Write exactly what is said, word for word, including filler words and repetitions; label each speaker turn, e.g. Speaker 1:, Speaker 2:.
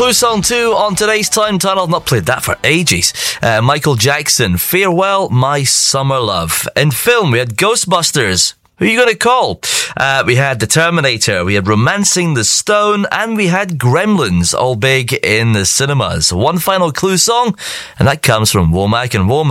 Speaker 1: Clue song two on today's Time Tunnel. I've not played that for ages. Uh, Michael Jackson, Farewell, My Summer Love. In film, we had Ghostbusters. Who are you going to call? Uh, we had The Terminator, we had Romancing the Stone, and we had Gremlins, all big in the cinemas. One final Clue song, and that comes from Womack and Womack.